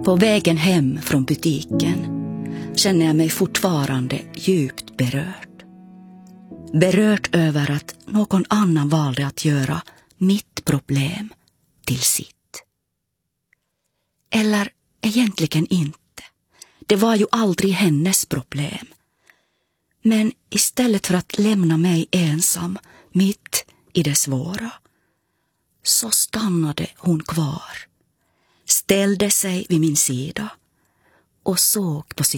På vägen hem från butiken känner jag mig fortfarande djupt berörd. Berörd över att någon annan valde att göra mitt problem till sitt. Eller egentligen inte. Det var ju aldrig hennes problem. Men istället för att lämna mig ensam mitt i det svåra, så stannade hon kvar, ställde sig vid min sida och såg på